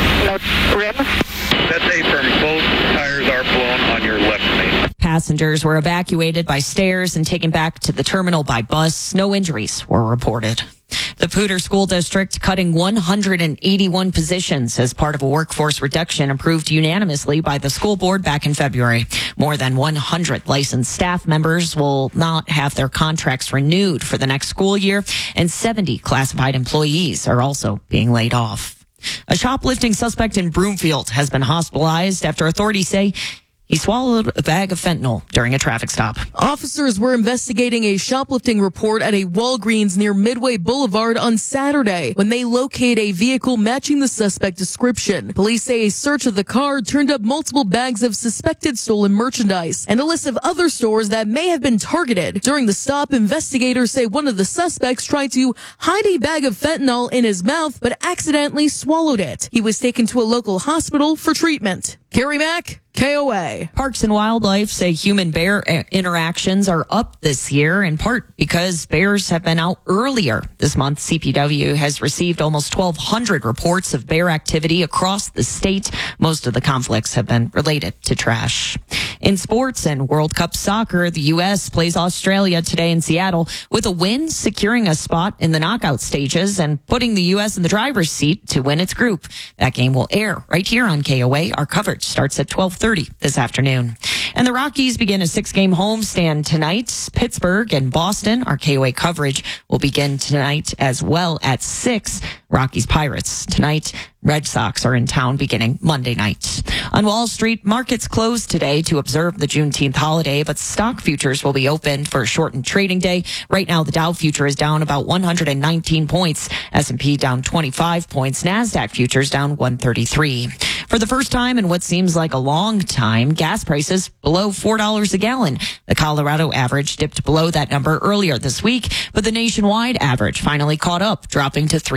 no rims? That's a firm. Both tires are blown on your left main. Passengers were evacuated by stairs and taken back to the terminal by bus. No injuries were reported. The Poudre School District cutting one hundred eighty-one positions as part of a workforce reduction approved unanimously by the school board back in February. More than one hundred licensed staff members will not have their contracts renewed for the next school year, and seventy classified employees are also being laid off. A shoplifting suspect in Broomfield has been hospitalized after authorities say he swallowed a bag of fentanyl during a traffic stop. Officers were investigating a shoplifting report at a Walgreens near Midway Boulevard on Saturday when they locate a vehicle matching the suspect description. Police say a search of the car turned up multiple bags of suspected stolen merchandise and a list of other stores that may have been targeted. During the stop, investigators say one of the suspects tried to hide a bag of fentanyl in his mouth but accidentally swallowed it. He was taken to a local hospital for treatment. Carrie Mack, K O A. Parks and Wildlife say human-bear interactions are up this year, in part because bears have been out earlier. This month, C P W has received almost twelve hundred reports of bear activity across the state. Most of the conflicts have been related to trash. In sports and World Cup soccer, the U S plays Australia today in Seattle with a win, securing a spot in the knockout stages and putting the U S in the driver's seat to win its group. That game will air right here on K O A. Our coverage starts at twelve thirty this afternoon. And the Rockies begin a six-game homestand tonight. Pittsburgh and Boston. Our K O A coverage will begin tonight as well at six. Rockies Pirates tonight. Red Sox are in town beginning Monday night. On Wall Street, markets closed today to observe the Juneteenth holiday, but stock futures will be open for a shortened trading day. Right now, the Dow future is down about one hundred nineteen points. S and P down twenty-five points. NASDAQ futures down one thirty-three. For the first time in what seems like a long time, gas prices below four dollars a gallon. The Colorado average dipped below that number earlier this week, but the nationwide average finally caught up, dropping to three ninety-six.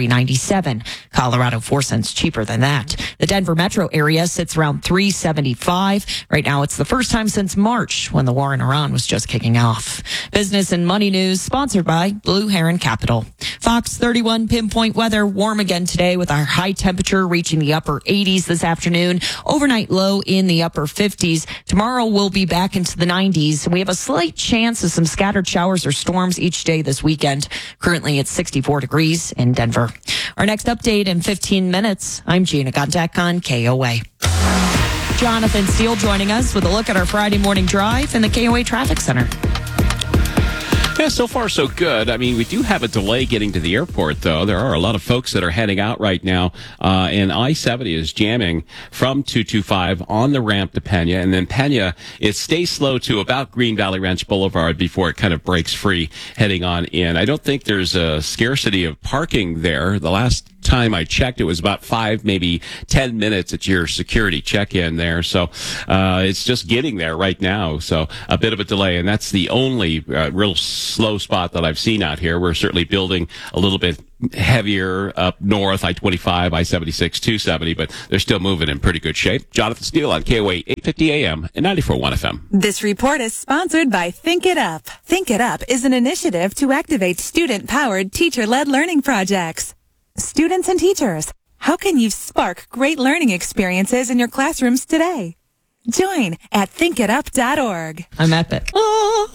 eighty-seven. Colorado, four cents cheaper than that. The Denver metro area sits around three seventy-five. Right now, it's the first time since March when the war in Iran was just kicking off. Business and money news sponsored by Blue Heron Capital. Fox thirty-one pinpoint weather, warm again today with our high temperature reaching the upper eighties this afternoon. Overnight low in the upper fifties. Tomorrow we'll be back into the nineties. We have a slight chance of some scattered showers or storms each day this weekend. Currently it's sixty-four degrees in Denver. Our next update in fifteen minutes. I'm Gina Gondek on K O A. Jonathan Steele joining us with a look at our Friday morning drive in the K O A Traffic Center. Yeah, so far so good. I mean, we do have a delay getting to the airport, though. There are a lot of folks that are heading out right now, uh, and I seventy is jamming from two twenty-five on the ramp to Pena, and then Pena, it stays slow to about Green Valley Ranch Boulevard before it kind of breaks free heading on in. I don't think there's a scarcity of parking there. The last time I checked, it was about five, maybe ten minutes at your security check-in there. So uh, it's just getting there right now. So a bit of a delay, and that's the only uh, real slow spot that I've seen out here. We're certainly building a little bit heavier up north, I twenty-five, I seventy-six, two seventy, but they're still moving in pretty good shape. Jonathan Steele on K O A eight fifty A M and ninety-four point one F M. This report is sponsored by Think It Up. Think It Up is an initiative to activate student-powered, teacher-led learning projects. Students and teachers, how can you spark great learning experiences in your classrooms today? Join at think it up dot org. I'm epic. Now,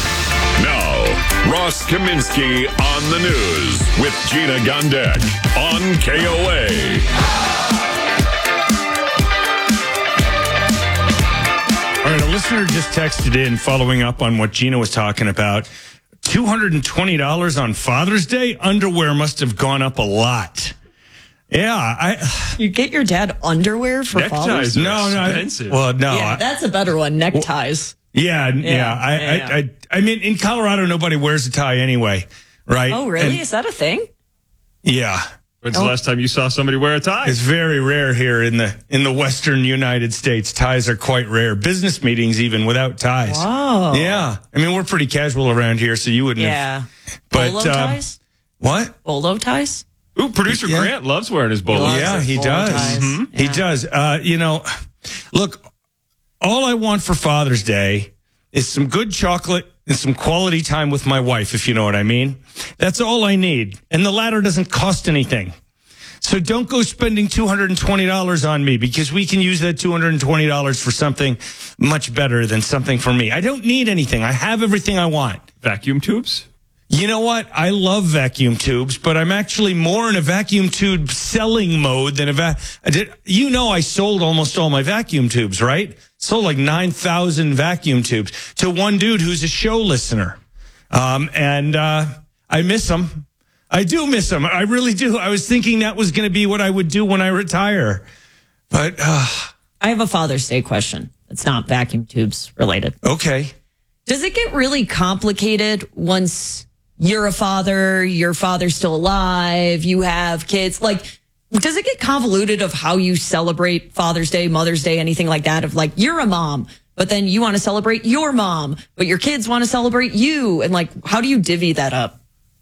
Ross Kaminsky on the news with Gina Gondek on K O A. All right, a listener just texted in following up on what Gina was talking about. two hundred twenty dollars on Father's Day? Underwear must have gone up a lot. Yeah, I. You get your dad underwear for Father's Day? No, no. Expensive. Well, no. Yeah, I, that's a better one. Neckties. yeah, yeah. yeah. I, yeah. I, I, I mean, in Colorado, nobody wears a tie anyway, right? Oh, really? And, Is that a thing? yeah. When's the last time you saw somebody wear a tie? It's very rare here in the in the Western United States. Ties are quite rare. Business meetings, even without ties. Wow. Yeah. I mean, we're pretty casual around here, so you wouldn't Yeah. have. But, Bolo uh, ties? What? Bolo ties? Ooh, producer Yeah. Grant loves wearing his bolo. Yeah, he bolo does. ties. Mhm. He Yeah. does. Uh, you know, look, all I want for Father's Day is some good chocolate and some quality time with my wife, if you know what I mean. That's all I need. And the latter doesn't cost anything. So don't go spending two hundred twenty dollars on me, because we can use that two hundred twenty dollars for something much better than something for me. I don't need anything. I have everything I want. Vacuum tubes? You know what? I love vacuum tubes, but I'm actually more in a vacuum tube selling mode than a va- I did. You know, I sold almost all my vacuum tubes, right? Sold like nine thousand vacuum tubes to one dude who's a show listener. Um, and, uh, I miss him. I do miss him. I really do. I was thinking that was going to be what I would do when I retire. But, uh, I have a Father's Day question. It's not vacuum tubes related. Okay. Does it get really complicated once you're a father, your father's still alive, you have kids? Like, does it get convoluted of how you celebrate Father's Day, Mother's Day, anything like that? Of like, you're a mom, but then you want to celebrate your mom, but your kids want to celebrate you. And like, how do you divvy that up?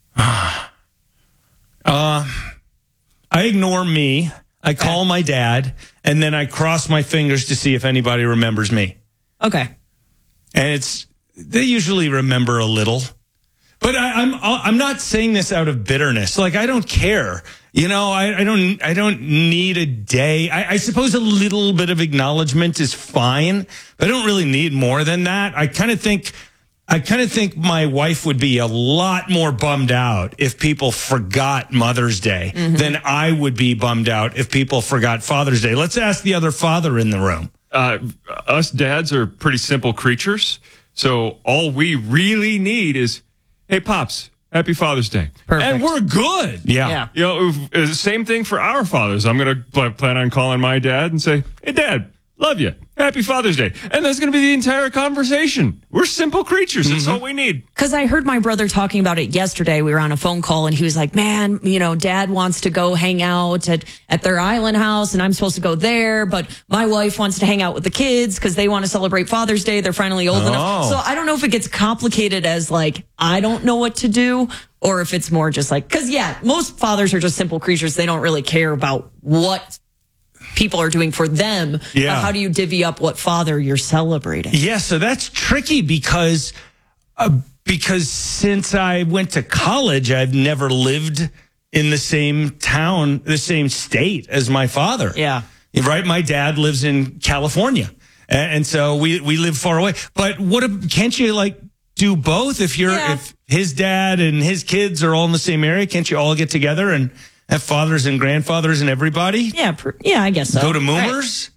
Uh, I ignore me. I call my dad, and then I cross my fingers to see if anybody remembers me. Okay. And it's, they usually remember a little. But I, I'm I'm not saying this out of bitterness. Like, I don't care. You know, I, I don't I don't need a day. I, I suppose a little bit of acknowledgement is fine, but I don't really need more than that. I kind of think I kind of think my wife would be a lot more bummed out if people forgot Mother's Day mm-hmm. than I would be bummed out if people forgot Father's Day. Let's ask the other father in the room. Uh, us dads are pretty simple creatures, so all we really need is, hey, Pops, happy Father's Day. Perfect. And we're good. Yeah. Yeah. You know, uh, same thing for our fathers. I'm going to plan on calling my dad and say, hey, Dad, love you. Happy Father's Day. And that's going to be the entire conversation. We're simple creatures. That's Mhm. all we need. Because I heard my brother talking about it yesterday. We were on a phone call and he was like, man, you know, dad wants to go hang out at, at their island house and I'm supposed to go there. But my wife wants to hang out with the kids because they want to celebrate Father's Day. They're finally old Oh. enough. So I don't know if it gets complicated as like, I don't know what to do, or if it's more just like, because yeah, most fathers are just simple creatures. They don't really care about what people are doing for them. Yeah. But how do you divvy up what father you're celebrating? Yeah, so that's tricky because uh, because since I went to college, I've never lived in the same town, the same state as my father. Yeah. Right? My dad lives in California. And, and so we, we live far away. But what if, can't you like do both? If you're, Yeah. if his dad and his kids are all in the same area, can't you all get together and have fathers and grandfathers and everybody? Yeah, pr- yeah, I guess so. Go to Moomers?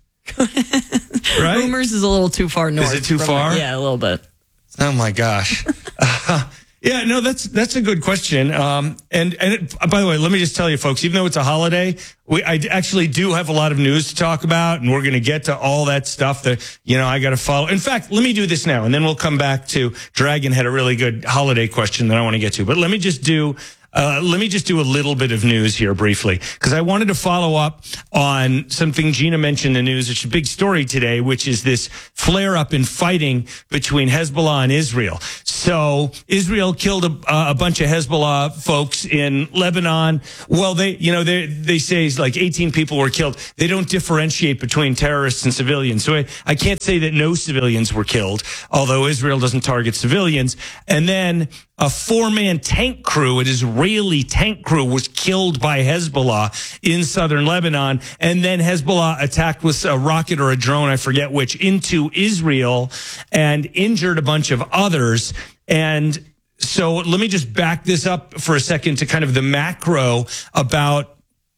Right? Boomers is a little too far north. Is it too from far? it. Yeah, a little bit. Oh my gosh. Uh, yeah, no, that's that's a good question. Um, and and it, by the way, let me just tell you, folks, even though it's a holiday, we I actually do have a lot of news to talk about, and we're going to get to all that stuff that you know I got to follow. In fact, let me do this now, and then we'll come back to Dragon had a really good holiday question that I want to get to. But let me just do. Uh, let me just do a little bit of news here briefly, because I wanted to follow up on something Gina mentioned in the news. It's a big story today, which is this flare up in fighting between Hezbollah and Israel. So Israel killed a, a bunch of Hezbollah folks in Lebanon. Well, they, you know, they, they say like eighteen people were killed. They don't differentiate between terrorists and civilians. So I, I can't say that no civilians were killed, although Israel doesn't target civilians. And then a four-man tank crew, an Israeli tank crew, was killed by Hezbollah in southern Lebanon. And then Hezbollah attacked with a rocket or a drone, I forget which, into Israel and injured a bunch of others. And so let me just back this up for a second to kind of the macro about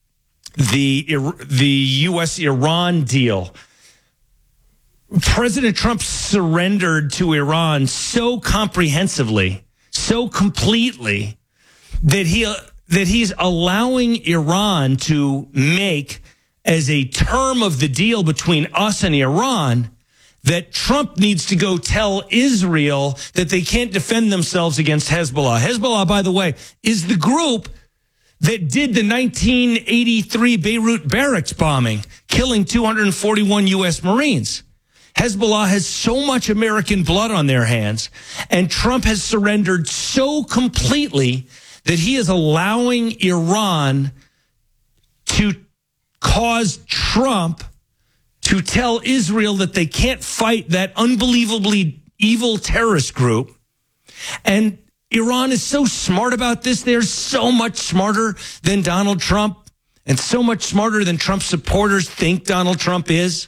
the, the U S Iran deal. President Trump surrendered to Iran so comprehensively, so completely, that he that he's allowing Iran to make as a term of the deal between us and Iran that Trump needs to go tell Israel that they can't defend themselves against Hezbollah. Hezbollah, by the way, is the group that did the nineteen eighty-three Beirut barracks bombing, killing two hundred forty-one U S Marines. Hezbollah has so much American blood on their hands, and Trump has surrendered so completely that he is allowing Iran to cause Trump to tell Israel that they can't fight that unbelievably evil terrorist group. And Iran is so smart about this. They're so much smarter than Donald Trump, and so much smarter than Trump supporters think Donald Trump is.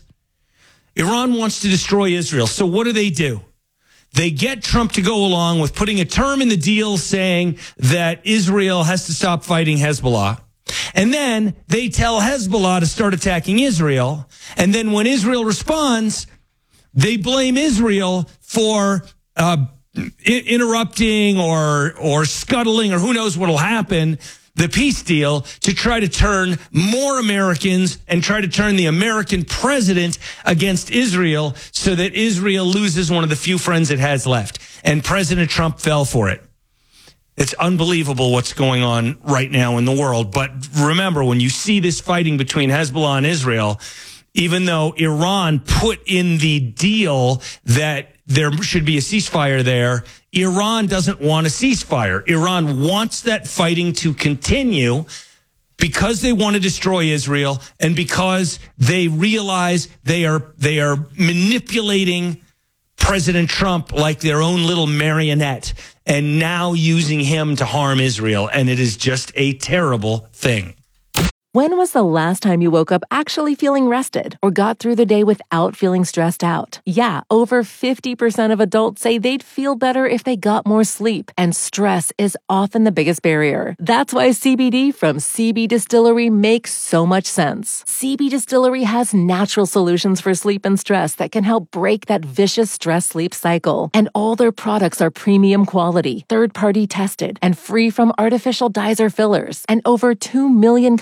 Iran wants to destroy Israel. So what do they do? They get Trump to go along with putting a term in the deal saying that Israel has to stop fighting Hezbollah. And then they tell Hezbollah to start attacking Israel. And then when Israel responds, they blame Israel for uh, I- interrupting or or scuttling or who knows what will happen the peace deal to try to turn more Americans and try to turn the American president against Israel so that Israel loses one of the few friends it has left. And President Trump fell for it. It's unbelievable what's going on right now in the world. But remember, when you see this fighting between Hezbollah and Israel, even though Iran put in the deal that there should be a ceasefire there, Iran doesn't want a ceasefire. Iran wants that fighting to continue because they want to destroy Israel and because they realize they are they are manipulating President Trump like their own little marionette and now using him to harm Israel. And it is just a terrible thing. When was the last time you woke up actually feeling rested or got through the day without feeling stressed out? Yeah, over fifty percent of adults say they'd feel better if they got more sleep, and stress is often the biggest barrier. That's why C B D from C B Distillery makes so much sense. C B Distillery has natural solutions for sleep and stress that can help break that vicious stress-sleep cycle. And all their products are premium quality, third-party tested, and free from artificial dyes or fillers. And over two million customers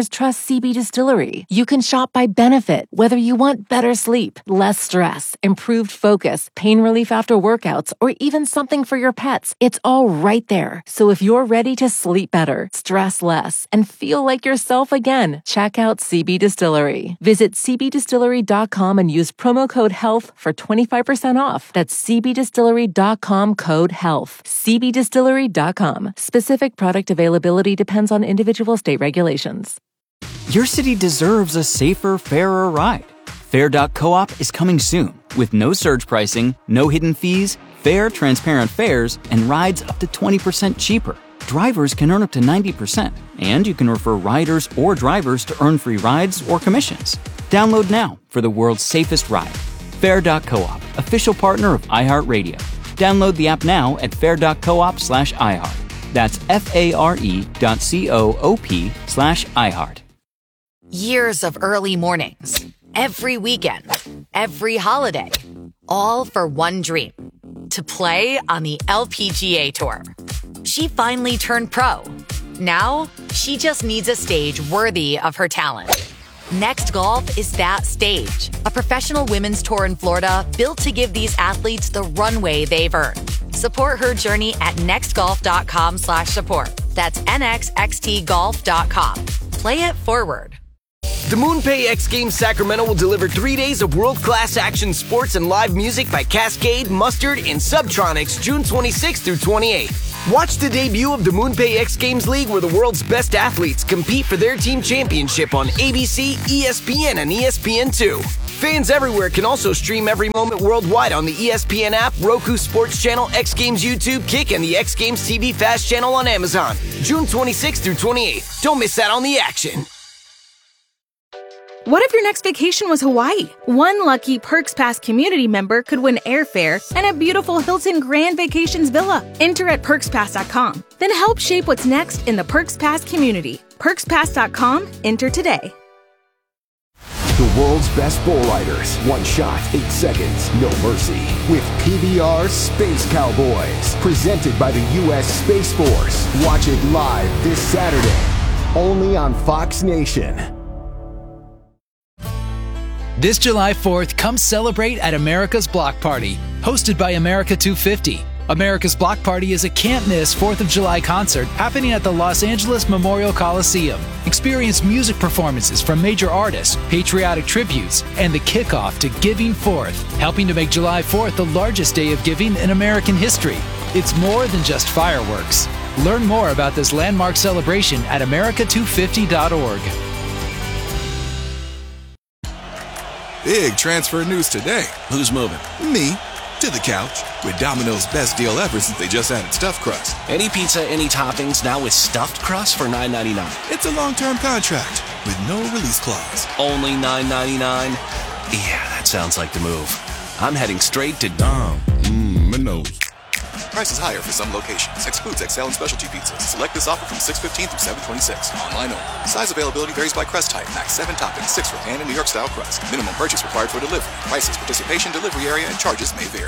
customers trust C B Distillery. You can shop by benefit, whether you want better sleep, less stress, improved focus, pain relief after workouts, or even something for your pets. It's all right there. So if you're ready to sleep better, stress less, and feel like yourself again, check out C B Distillery. Visit c b distillery dot com and use promo code HEALTH for twenty-five percent off. That's c b distillery dot com code HEALTH. c b distillery dot com. Specific product availability depends on individual state regulations. Your city deserves a safer, fairer ride. Fair dot coop is coming soon with no surge pricing, no hidden fees, fair, transparent fares, and rides up to twenty percent cheaper. Drivers can earn up to ninety percent, and you can refer riders or drivers to earn free rides or commissions. Download now for the world's safest ride. Fair dot coop, official partner of iHeartRadio. Download the app now at fair dot coop slash iHeart. That's F-A-R-E dot C-O-O-P slash iHeart. Years of early mornings, every weekend, every holiday, all for one dream, to play on the L P G A Tour. She finally turned pro. Now, she just needs a stage worthy of her talent. Next Golf is that stage, a professional women's tour in Florida built to give these athletes the runway they've earned. Support her journey at nextgolf.com slash support. That's N X X T golf dot com. Play it forward. The MoonPay X Games Sacramento will deliver three days of world-class action sports and live music by Cascade, Mustard, and Subtronics June twenty-sixth through twenty-eighth. Watch the debut of the MoonPay X Games League where the world's best athletes compete for their team championship on A B C, E S P N, and E S P N two. Fans everywhere can also stream every moment worldwide on the E S P N app, Roku Sports Channel, X Games YouTube, Kick, and the X Games T V Fast Channel on Amazon. June twenty-sixth through twenty-eighth. Don't miss out on the action. What if your next vacation was Hawaii? One lucky Perks Pass community member could win airfare and a beautiful Hilton Grand Vacations villa. Enter at perks pass dot com. Then help shape what's next in the Perks Pass community. perks pass dot com. Enter today. The world's best bull riders. One shot, eight seconds, no mercy. With P B R Space Cowboys. Presented by the U S Space Force. Watch it live this Saturday. Only on Fox Nation. This July fourth, come celebrate at America's Block Party, hosted by America two fifty. America's Block Party is a can't-miss fourth of July concert happening at the Los Angeles Memorial Coliseum. Experience music performances from major artists, patriotic tributes, and the kickoff to Giving Fourth, helping to make July fourth the largest day of giving in American history. It's more than just fireworks. Learn more about this landmark celebration at america two fifty dot org. Big transfer news today. Who's moving? Me. To the couch. With Domino's best deal ever since they just added stuffed crust. Any pizza, any toppings, now with stuffed crust for nine ninety-nine. It's a long-term contract with no release clause. Only nine ninety-nine? Yeah, that sounds like the move. I'm heading straight to Dom. Mmm, my nose. Prices higher for some locations. Excludes X L and specialty pizzas. Select this offer from six fifteen through seven twenty-six. Online only. Size availability varies by crust type. Max seven toppings, six for pan and New York style crust. Minimum purchase required for delivery. Prices, participation, delivery area, and charges may vary.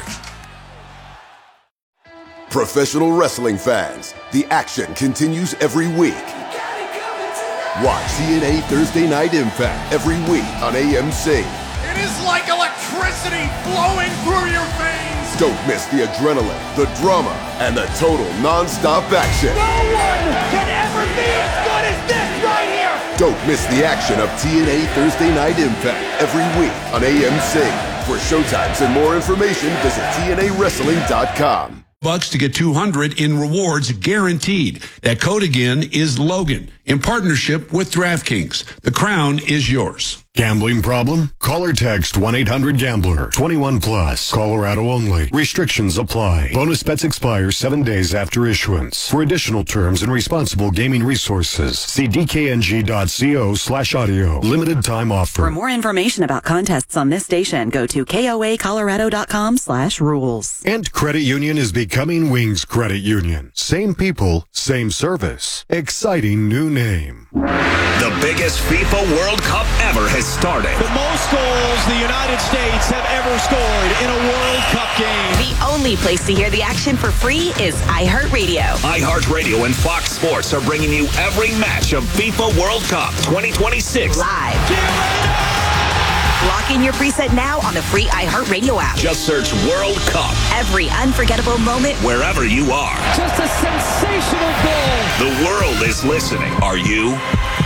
Professional wrestling fans, the action continues every week. Watch T N A Thursday Night Impact every week on A M C. It is like electricity flowing through your veins. Don't miss the adrenaline, the drama, and the total non-stop action. No one can ever be as good as this right here. Don't miss the action of T N A Thursday Night Impact every week on A M C. For showtimes and more information, visit T N A wrestling dot com. Bucks to get two hundred in rewards guaranteed. That code again is Logan in partnership with DraftKings. The crown is yours. Gambling problem? Call or text one eight hundred gambler. twenty-one plus. Colorado only. Restrictions apply. Bonus bets expire seven days after issuance. For additional terms and responsible gaming resources, see d k n g dot co slash audio. Limited time offer. For more information about contests on this station, go to k o a colorado dot com slash rules. And Credit Union is becoming Wings Credit Union. Same people, same service. Exciting new name. The biggest FIFA World Cup ever has started. The most goals the United States have ever scored in a World Cup game. The only only place to hear the action for free is iHeartRadio. iHeartRadio and Fox Sports are bringing you every match of FIFA World Cup twenty twenty-six. Live. Lock in your preset now on the free iHeartRadio app. Just search World Cup. Every unforgettable moment, wherever you are. Just a sensational goal. The world is listening. Are you?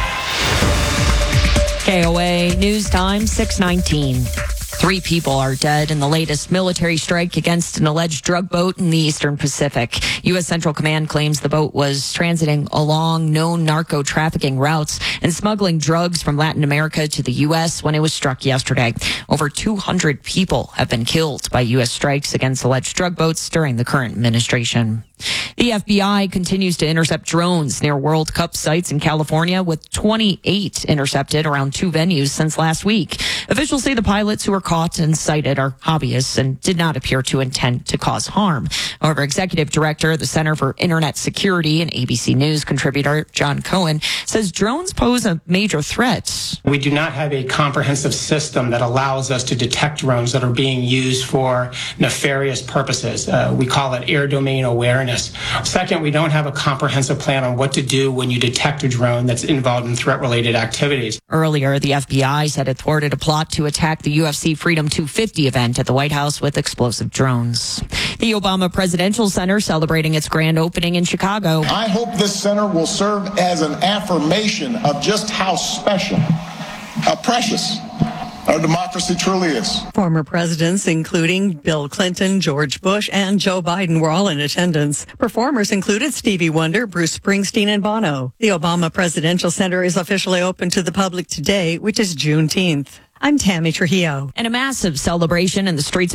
K O A News Time, six nineteen. Three people are dead in the latest military strike against an alleged drug boat in the Eastern Pacific. U S. Central Command claims the boat was transiting along known narco trafficking routes and smuggling drugs from Latin America to the U S when it was struck yesterday. Over two hundred people have been killed by U S strikes against alleged drug boats during the current administration. The F B I continues to intercept drones near World Cup sites in California, with twenty-eight intercepted around two venues since last week. Officials say the pilots who were caught and cited are hobbyists and did not appear to intend to cause harm. However, Executive Director of the Center for Internet Security and A B C News contributor John Cohen says drones pose a major threat. We do not have a comprehensive system that allows us to detect drones that are being used for nefarious purposes. Uh, we call it air domain awareness. Second, we don't have a comprehensive plan on what to do when you detect a drone that's involved in threat-related activities. Earlier, the F B I said it thwarted a plot to attack the U F C Freedom two fifty event at the White House with explosive drones. The Obama Presidential Center celebrating its grand opening in Chicago. I hope this center will serve as an affirmation of just how special, how precious our democracy truly is. Former presidents, including Bill Clinton, George Bush, and Joe Biden, were all in attendance. Performers included Stevie Wonder, Bruce Springsteen, and Bono. The Obama Presidential Center is officially open to the public today, which is Juneteenth. I'm Tammy Trujillo. And a massive celebration in the streets